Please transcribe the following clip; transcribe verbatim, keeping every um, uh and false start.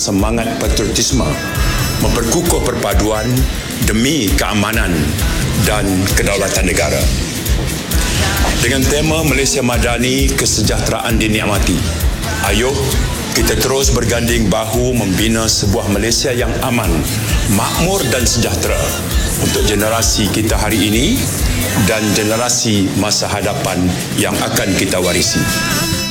semangat patriotisme, memperkukuh perpaduan demi keamanan dan kedaulatan negara. Dengan tema Malaysia Madani, kesejahteraan dinikmati, ayuh kita terus berganding bahu membina sebuah Malaysia yang aman, makmur dan sejahtera untuk generasi kita hari ini dan generasi masa hadapan yang akan kita warisi.